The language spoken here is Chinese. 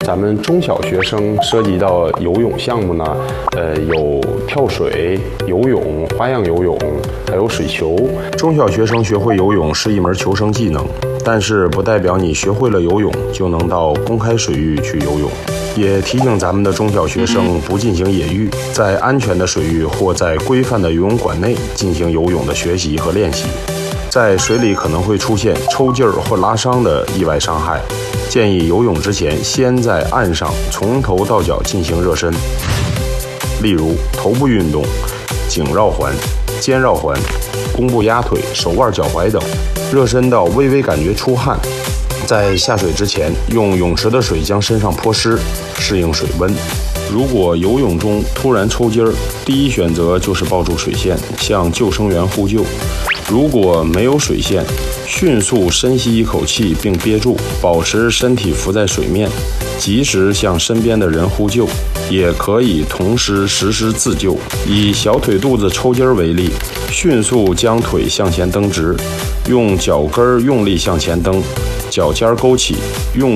咱们中小学生涉及到游泳项目呢，有跳水、游泳、花样游泳，还有水球。 中小学生学会游泳是一门求生技能，但是不代表你学会了游泳就能到公开水域去游泳。也提醒咱们的中小学生不进行野浴，在安全的水域或在规范的游泳馆内进行游泳的学习和练习。在水里可能会出现抽筋儿或拉伤的意外伤害，建议游泳之前先在岸上从头到脚进行热身，例如头部运动、颈绕环、肩绕环、弓步压腿、手腕、脚踝等，热身到微微感觉出汗。在下水之前，用泳池的水将身上泼湿，适应水温。如果游泳中突然抽筋儿，第一选择就是抱住水线，向救生员呼救。如果没有水线，迅速深吸一口气并憋住，保持身体浮在水面，及时向身边的人呼救。也可以同时实施自救。以小腿肚子抽筋为例，迅速将腿向前蹬直，用脚跟用力向前蹬，脚尖勾起，用